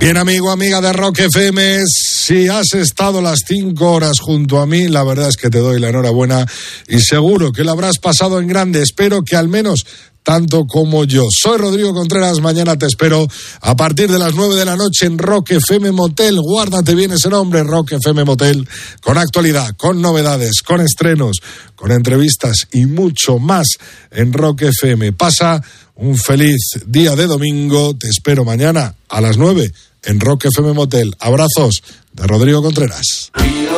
Bien, amigo, amiga de Rock FM, si has estado las 5 horas junto a mí, la verdad es que te doy la enhorabuena y seguro que lo habrás pasado en grande. Espero que al menos tanto como yo. Soy Rodrigo Contreras, mañana te espero a partir de las 9 de la noche en Rock FM Motel. Guárdate bien ese nombre, Rock FM Motel, con actualidad, con novedades, con estrenos, con entrevistas y mucho más en Rock FM. Pasa un feliz día de domingo, te espero mañana a las 9 en Rock FM Motel. Abrazos de Rodrigo Contreras.